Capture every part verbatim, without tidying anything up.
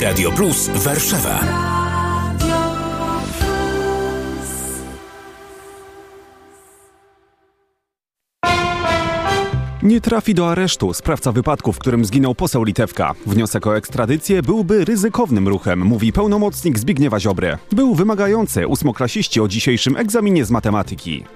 Radio Plus Warszawa. Nie trafi do aresztu sprawca wypadku, w którym zginął poseł Litewka. Wniosek o ekstradycję byłby ryzykownym ruchem, mówi pełnomocnik Zbigniewa Ziobry. Był wymagający ósmoklasiści o dzisiejszym egzaminie z matematyki.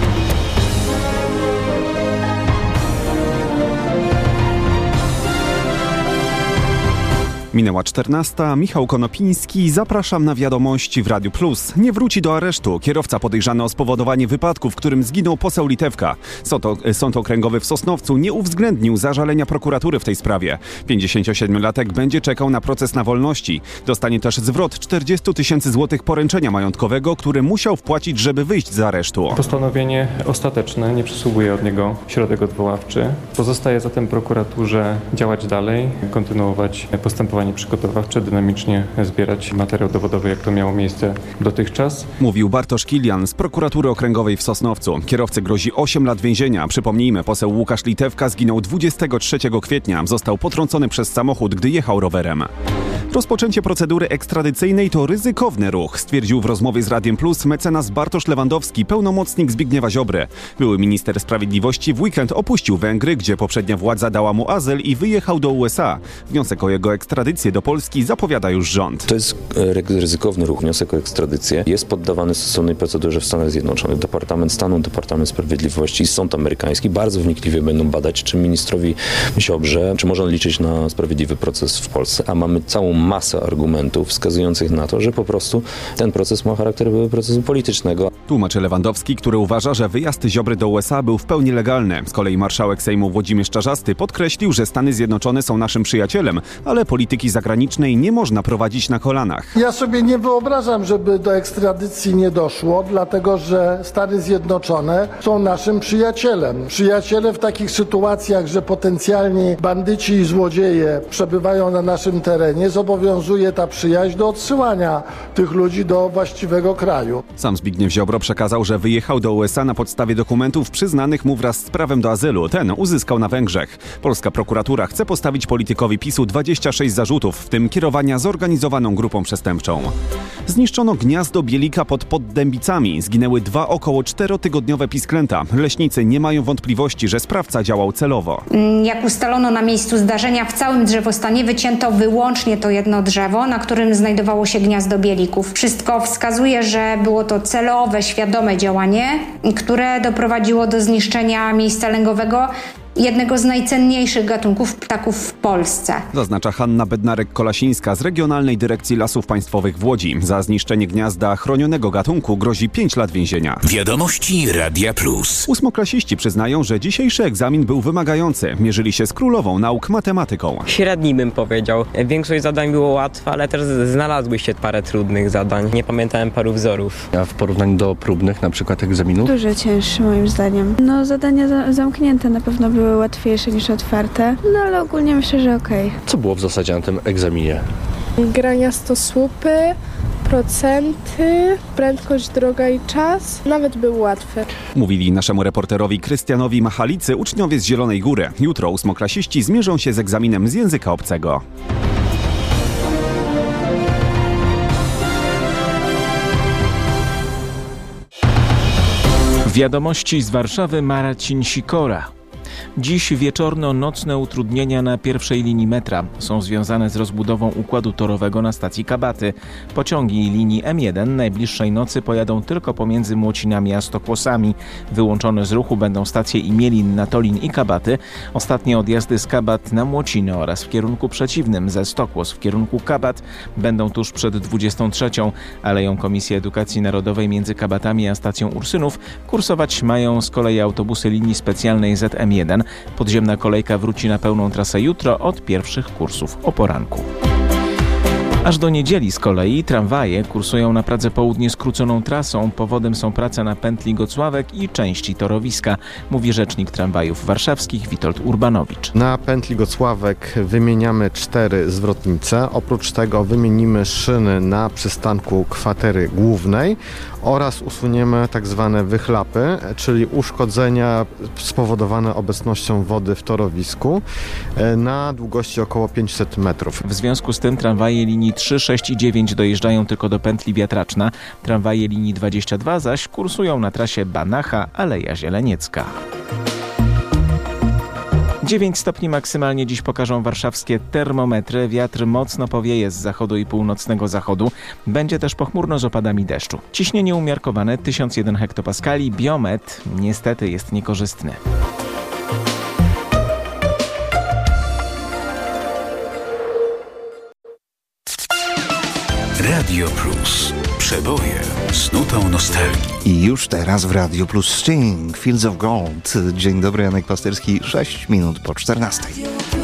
Minęła czternasta. Michał Konopiński. Zapraszam na wiadomości w Radiu Plus. Nie wróci do aresztu kierowca podejrzany o spowodowanie wypadku, w którym zginął poseł Litewka. Sąd, Sąd Okręgowy w Sosnowcu nie uwzględnił zażalenia prokuratury w tej sprawie. pięćdziesięciosiedmiolatek będzie czekał na proces na wolności. Dostanie też zwrot czterdzieści tysięcy złotych poręczenia majątkowego, który musiał wpłacić, żeby wyjść z aresztu. Postanowienie ostateczne, nie przysługuje od niego środek odwoławczy. Pozostaje zatem prokuraturze działać dalej, kontynuować postępowanie przygotowawcze, dynamicznie zbierać materiał dowodowy, jak to miało miejsce dotychczas. Mówił Bartosz Kilian z prokuratury okręgowej w Sosnowcu. Kierowcy grozi osiem lat więzienia. Przypomnijmy, poseł Łukasz Litewka zginął dwudziestego trzeciego kwietnia. Został potrącony przez samochód, gdy jechał rowerem. Rozpoczęcie procedury ekstradycyjnej to ryzykowny ruch, stwierdził w rozmowie z Radiem Plus mecenas Bartosz Lewandowski, pełnomocnik Zbigniewa Ziobry. Były minister sprawiedliwości w weekend opuścił Węgry, gdzie poprzednia władza dała mu azyl i wyjechał do U S A. Wniosek o jego ekstradycję do Polski zapowiada już rząd. To jest ryzykowny ruch, wniosek o ekstradycję. Jest poddawany stosownej procedurze w Stanach Zjednoczonych. Departament Stanu, Departament Sprawiedliwości i Sąd Amerykański bardzo wnikliwie będą badać, czy ministrowi Ziobrze, czy można liczyć na sprawiedliwy proces w Polsce. A mamy całą masę argumentów wskazujących na to, że po prostu ten proces ma charakter procesu politycznego. Tłumaczy Lewandowski, który uważa, że wyjazd Ziobry do U S A był w pełni legalny. Z kolei marszałek Sejmu Włodzimierz Czarzasty podkreślił, że Stany Zjednoczone są naszym przyjacielem, ale polityki zagranicznej nie można prowadzić na kolanach. Ja sobie nie wyobrażam, żeby do ekstradycji nie doszło, dlatego że Stany Zjednoczone są naszym przyjacielem. Przyjaciele w takich sytuacjach, że potencjalni bandyci i złodzieje przebywają na naszym terenie, zobowiązuje ta przyjaźń do odsyłania tych ludzi do właściwego kraju. Sam Zbigniew Ziobro przekazał, że wyjechał do U S A na podstawie dokumentów przyznanych mu wraz z prawem do azylu. Ten uzyskał na Węgrzech. Polska prokuratura chce postawić politykowi PiSu dwadzieścia sześć zarzutów, w tym kierowania zorganizowaną grupą przestępczą. Zniszczono gniazdo bielika pod Poddębicami. Zginęły dwa około czterotygodniowe pisklęta. Leśnicy nie mają wątpliwości, że sprawca działał celowo. Jak ustalono na miejscu zdarzenia, w całym drzewostanie wycięto wyłącznie to jedno drzewo, na którym znajdowało się gniazdo bielików. Wszystko wskazuje, że było to celowe, świadome działanie, które doprowadziło do zniszczenia miejsca lęgowego jednego z najcenniejszych gatunków ptaków w Polsce. Zaznacza Hanna Bednarek-Kolasińska z Regionalnej Dyrekcji Lasów Państwowych w Łodzi. Za zniszczenie gniazda chronionego gatunku grozi pięć lat więzienia. Wiadomości Radia Plus. Ósmoklasiści przyznają, że dzisiejszy egzamin był wymagający. Mierzyli się z królową nauk matematyką. Średni bym powiedział. Większość zadań było łatwe, ale też znalazły się parę trudnych zadań. Nie pamiętałem paru wzorów. A w porównaniu do próbnych, na przykład egzaminów? Dużo cięższy moim zdaniem. No zadania za- zamknięte na pewno były łatwiejsze niż otwarte, no ale ogólnie myślę, że okej. Okay. Co było w zasadzie na tym egzaminie? Grania stosłupy, procenty, prędkość, droga i czas. Nawet był łatwy. Mówili naszemu reporterowi Krystianowi Machalicy uczniowie z Zielonej Góry. Jutro ósmoklasiści zmierzą się z egzaminem z języka obcego. Wiadomości z Warszawy, Marcin Sikora. Dziś wieczorno-nocne utrudnienia na pierwszej linii metra są związane z rozbudową układu torowego na stacji Kabaty. Pociągi linii M jeden najbliższej nocy pojadą tylko pomiędzy Młocinami a Stokłosami. Wyłączone z ruchu będą stacje Imielin, Natolin i Kabaty. Ostatnie odjazdy z Kabat na Młociny oraz w kierunku przeciwnym ze Stokłos w kierunku Kabat będą tuż przed dwudziestą trzecią. Aleją Komisji Edukacji Narodowej między Kabatami a stacją Ursynów kursować mają z kolei autobusy linii specjalnej Z M jeden. Podziemna kolejka wróci na pełną trasę jutro od pierwszych kursów o poranku. Aż do niedzieli z kolei tramwaje kursują na Pradze Południe skróconą trasą. Powodem są prace na pętli Gocławek i części torowiska, mówi rzecznik tramwajów warszawskich Witold Urbanowicz. Na pętli Gocławek wymieniamy cztery zwrotnice. Oprócz tego wymienimy szyny na przystanku kwatery głównej oraz usuniemy tak zwane wychlapy, czyli uszkodzenia spowodowane obecnością wody w torowisku na długości około pięćset metrów. W związku z tym tramwaje linii trzy, sześć i dziewięć dojeżdżają tylko do pętli Wiatraczna, tramwaje linii dwadzieścia dwa zaś kursują na trasie Banacha, Aleja Zieleniecka. dziewięć stopni maksymalnie dziś pokażą warszawskie termometry. Wiatr mocno powieje z zachodu i północnego zachodu. Będzie też pochmurno z opadami deszczu. Ciśnienie umiarkowane tysiąc jeden hektopaskali. Biometr niestety jest niekorzystny. Radio Plus. Przeboje z nutą nostalgii. I już teraz w Radio Plus Sting, Fields of Gold. Dzień dobry, Janek Pasterski, sześć minut po czternastej.